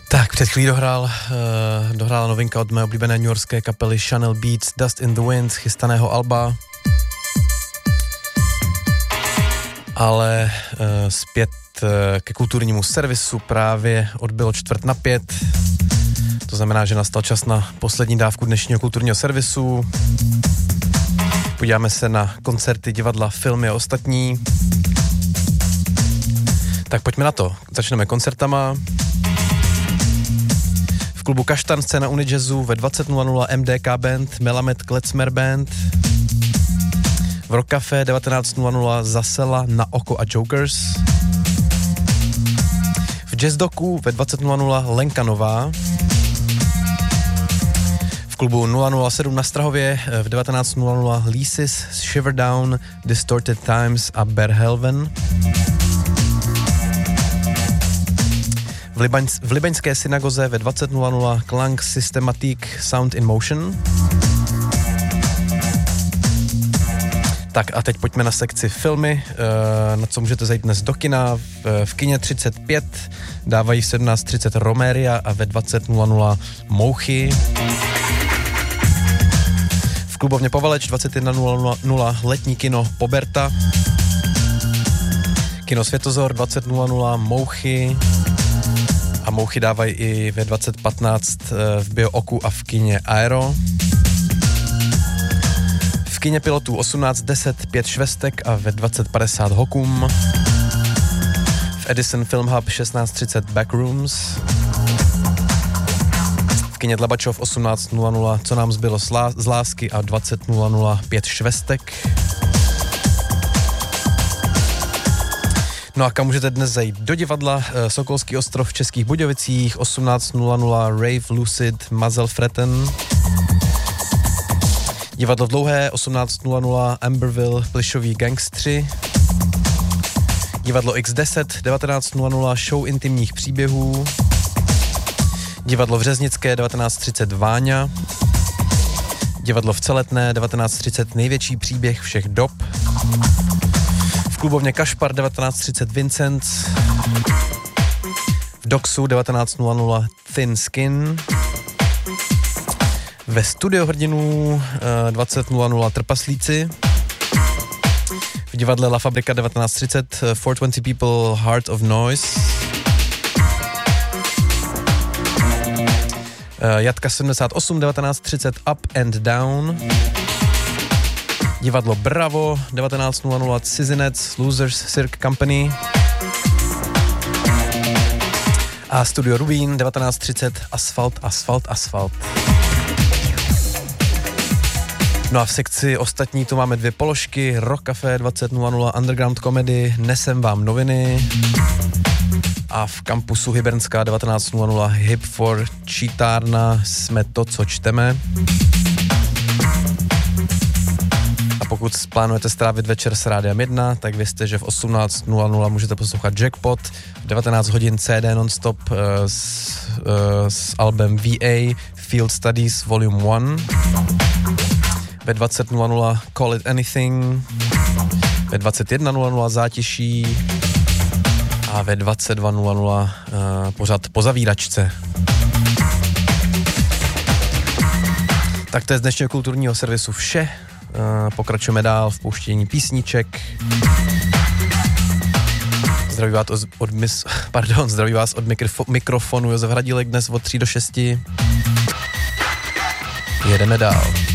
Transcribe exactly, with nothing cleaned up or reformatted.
Tak, před chvílí dohrál, uh, dohrála novinka od mé oblíbené newyorské kapely Channel Beats, Dust in the Wind, chystaného alba. Ale uh, zpět uh, ke kulturnímu servisu právě odbylo čtvrt na pět. To znamená, že nastal čas na poslední dávku dnešního kulturního servisu. Podíváme se na koncerty, divadla, filmy a ostatní. Tak pojďme na to. Začneme koncertama. V klubu Kaštan scéna Unijazzu ve dvacet nula nula M D K Band, Melamed Klezmer Band. V Rock Café devatenáct nula nula Zasela, Na oko a Jokers. V Jazz Doku ve dvacet nula nula Lenka Nová. V klubu nula nula sedm na Strahově v devatenáct nula nula Leases, Shiver Down, Distorted Times a Berhelven. V, Libaň, v Libaňské synagoze ve dvacet nula nula Klang Systematic Sound in Motion. Tak a teď pojďme na sekci filmy, na co můžete zajít dnes do kina. V, v kině třicet pět dávají v sedmnáct třicet Roméria a ve dvacet nula nula Mouchy. V klubovně Povaleč dvacet jedna nula nula letní kino Poberta. Kino Světozor dvacet nula nula Mouchy. A Mouchy dávají i ve dvacet patnáct v Bio Oku a v kině Aero. V kině Pilotů osmnáct deset pět Švestek a ve dvacet padesát Hokum. V Edison Film Hub šestnáct třicet Backrooms. V kině Dlabačov osmnáct nula nula Co nám zbylo z lásky a dvacet nula nula pět Švestek. No a kam můžete dnes zajít? Do divadla Sokolský ostrov v Českých Budějovicích osmnáct nula nula Rave Lucid Mazel Freten. Divadlo v Dlouhé osmnáct nula nula Amberville Plišoví gangstři. Divadlo X deset devatenáct nula nula Show intimních příběhů. Divadlo v Řeznické devatenáct třicet Váňa. Divadlo v Celetné devatenáct třicet Největší příběh všech dob. V klubovně Kašpar devatenáct třicet Vincent. V Doxu devatenáct nula nula Thin Skin. Ve Studio hrdinů dvacet nula nula Trpaslíci. V divadle La Fabrika devatenáct třicet čtyři sto dvacet People Heart of Noise. Jatka sedmdesát osm devatenáct třicet Up and Down. Divadlo Bravo devatenáct nula nula Cizinec Losers Cirque Company. A Studio Rubín devatenáct třicet Asfalt, Asfalt, Asfalt. No a v sekci ostatní tu máme dvě položky. Rock Café dvacet nula nula Underground Comedy, Nesem vám noviny. A v kampusu Hybernská devatenáct nula nula Hip for Čítárna, Jsme to, co čteme. A pokud plánujete strávit večer s Rádiem jedna, tak vězte, že v osmnáct nula nula můžete poslouchat Jackpot, v devatenáct hodin C D non-stop uh, s, uh, s albem V A Field Studies Volume jedna. Ve dvacet nula nula Call It Anything, ve dvacet jedna nula nula Zátiší a ve dvacet dva nula nula uh, pořad Po zavíračce. Tak to je z dnešního kulturního servisu vše. Uh, pokračujeme dál v pouštění písniček. Zdraví vás od, od, mis, pardon, zdraví vás od mikrofo, mikrofonu Josef Hradílek dnes od tří do šesti. Jedeme dál.